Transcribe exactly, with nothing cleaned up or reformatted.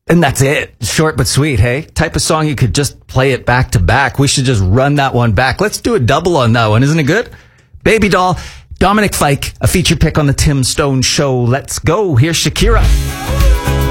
And that's it. Short but sweet, hey? Type of song you could just play it back to back. We should just run that one back. Let's do a double on that one. Isn't it good? Baby Doll, Dominic Fike, a feature pick on the Tim Stone Show. Let's go. Here's Shakira.